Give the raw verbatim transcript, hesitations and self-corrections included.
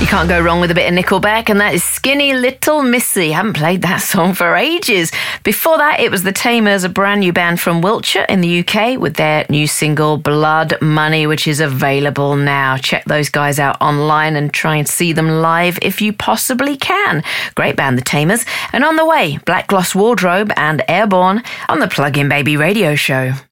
You can't go wrong with a bit of Nickelback, and that is Skinny Little Missy. Haven't played that song for ages. Before that, it was The Tamers, a brand new band from Wiltshire in the U K, with their new single Blood Money, which is available now. Check those guys out online and try and see them live if you possibly can. Great band, The Tamers. And on the way, Black Gloss Wardrobe and Airborne on the Plug In Baby radio show.